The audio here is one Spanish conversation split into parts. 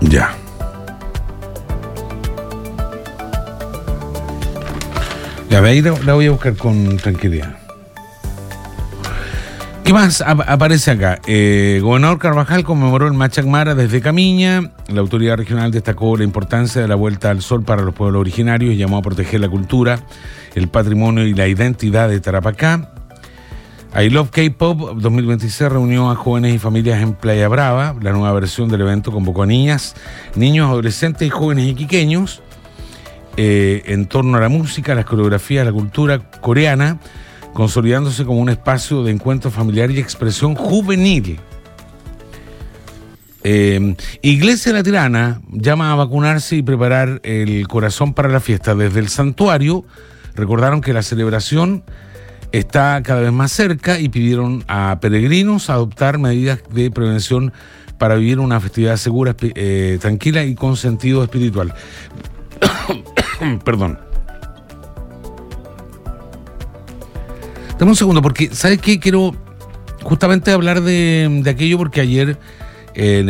Ya. Ya, de ahí la voy a buscar con tranquilidad. ¿Qué más aparece acá? Gobernador Carvajal conmemoró el Machak Mara desde Camiña. La autoridad regional destacó la importancia de la vuelta al sol para los pueblos originarios y llamó a proteger la cultura, el patrimonio y la identidad de Tarapacá. I Love K-Pop 2026 reunió a jóvenes y familias en Playa Brava. La nueva versión del evento convocó a niñas, niños, adolescentes y jóvenes iquiqueños en torno a la música, las coreografías, la cultura coreana, consolidándose como un espacio de encuentro familiar y expresión juvenil. Iglesia de la Tirana llama a vacunarse y preparar el corazón para la fiesta. Desde el santuario recordaron que la celebración está cada vez más cerca y pidieron a peregrinos adoptar medidas de prevención para vivir una festividad segura, tranquila y con sentido espiritual. Perdón. Dame un segundo, porque ¿sabes qué? Quiero justamente hablar de aquello, porque ayer en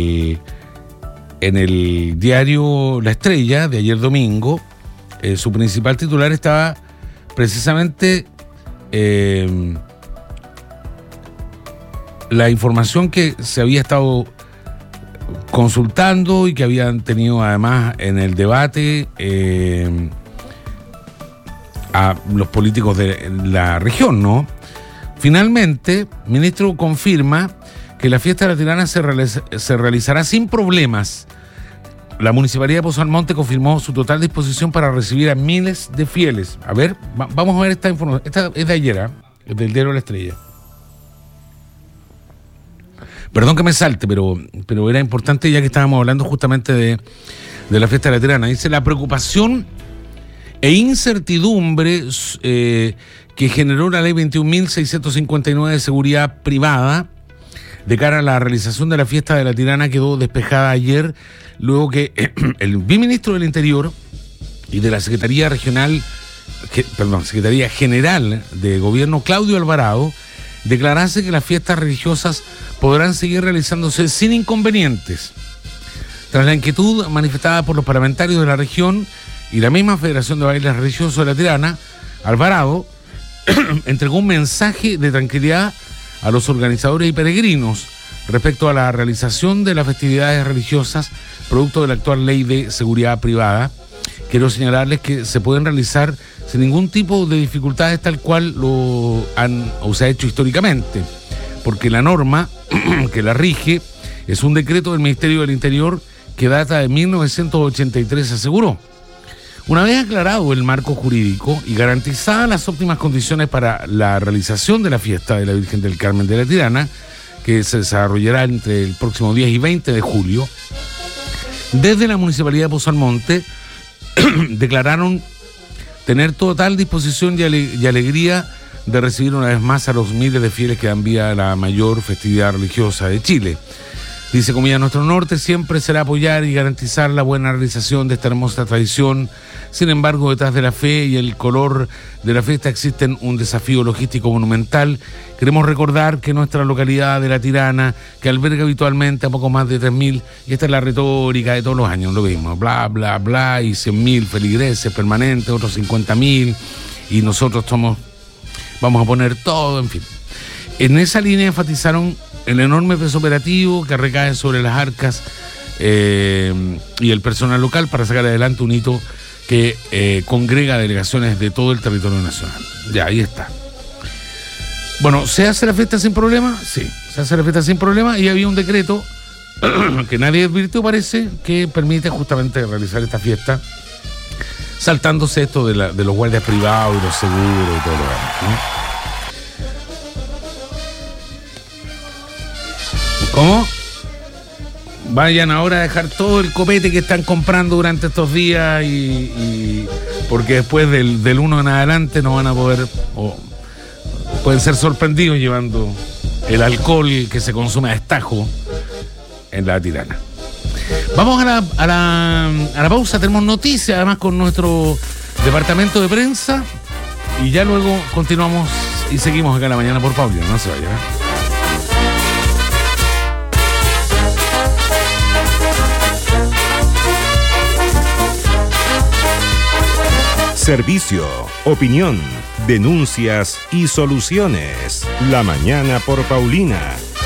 el diario La Estrella, de ayer domingo, su principal titular estaba precisamente la información que se había estado consultando y que habían tenido además en el debate a los políticos de la región, ¿no? Finalmente, el ministro confirma que la fiesta de la Tirana se realizará sin problemas. La Municipalidad de Pozo Almonte confirmó su total disposición para recibir a miles de fieles. A ver, vamos a ver esta información. Esta es de ayer, es del diario La Estrella. Perdón que me salte, pero era importante, ya que estábamos hablando justamente de la fiesta de la Tirana. Dice: la preocupación e incertidumbre que generó la ley 21.659 de seguridad privada de cara a la realización de la fiesta de la Tirana quedó despejada ayer, luego que el viceministro del Interior y de la Secretaría General de Gobierno, Claudio Alvarado, declarase que las fiestas religiosas podrán seguir realizándose sin inconvenientes. Tras la inquietud manifestada por los parlamentarios de la región y la misma Federación de Bailes Religiosos de la Tirana, Alvarado entregó un mensaje de tranquilidad a los organizadores y peregrinos respecto a la realización de las festividades religiosas producto de la actual ley de seguridad privada. Quiero señalarles que se pueden realizar sin ningún tipo de dificultades, tal cual se ha hecho históricamente, porque la norma que la rige es un decreto del Ministerio del Interior que data de 1983, aseguró. Una vez aclarado el marco jurídico y garantizadas las óptimas condiciones para la realización de la fiesta de la Virgen del Carmen de la Tirana, que se desarrollará entre el próximo 10 y 20 de julio, desde la Municipalidad de Pozo Almonte declararon tener total disposición y alegría de recibir una vez más a los miles de fieles que dan vida a la mayor festividad religiosa de Chile. Dice comillas: nuestro norte siempre será apoyar y garantizar la buena realización de esta hermosa tradición. Sin embargo, detrás de la fe y el color de la fiesta existen un desafío logístico monumental. Queremos recordar que nuestra localidad de La Tirana, que alberga habitualmente a poco más de 3.000, y esta es la retórica de todos los años, lo mismo, bla, bla, bla, y 100.000 feligreses permanentes, otros 50.000, y nosotros vamos a poner todo, en fin. En esa línea enfatizaron el enorme peso operativo que recae sobre las arcas y el personal local para sacar adelante un hito que congrega delegaciones de todo el territorio nacional. Ya, ahí está. Bueno, ¿se hace la fiesta sin problema? Sí, se hace la fiesta sin problema, y había un decreto que nadie advirtió, parece, que permite justamente realizar esta fiesta saltándose esto de los guardias privados y los seguros y todo lo demás, ¿no? ¿Cómo? Vayan ahora a dejar todo el copete que están comprando durante estos días y porque después del 1 en adelante no van a poder, o pueden ser sorprendidos llevando el alcohol que se consume a destajo en la Tirana. Vamos a la pausa, tenemos noticias además con nuestro departamento de prensa y ya luego continuamos y seguimos acá en la mañana por Paulino, no se vayan, ¿eh? Servicio, opinión, denuncias y soluciones. La mañana por Paulina.